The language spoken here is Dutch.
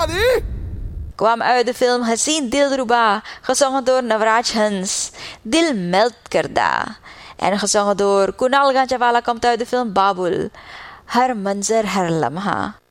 Daddy? Kwam uit de film Haseen Dilruba, gezongen door Navraj Hans. Dil Melt Karda. En gezongen door Kunal Ganjawala komt uit de film Babul. Har Manzar Har Lamha.